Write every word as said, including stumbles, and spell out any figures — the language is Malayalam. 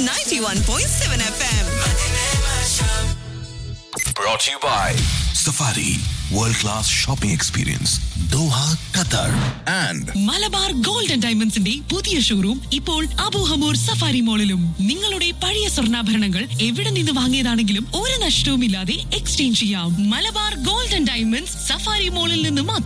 ninety-one point seven F M. Brought to you by Safari World Class Shopping Experience, Doha, Qatar, and Malabar gold and ഡയമണ്ട്സിന്റെ പുതിയ ഷോറൂം ഇപ്പോൾ അബൂഹമൂർ സഫാരി മോളിലും. നിങ്ങളുടെ പഴയ സ്വർണ്ണാഭരണങ്ങൾ എവിടെ നിന്ന് വാങ്ങിയതാണെങ്കിലും ഒരു നഷ്ടവുമില്ലാതെ എക്സ്ചേഞ്ച് ചെയ്യാം. Malabar gold and diamonds safari മോളിൽ നിന്ന് മാത്രം.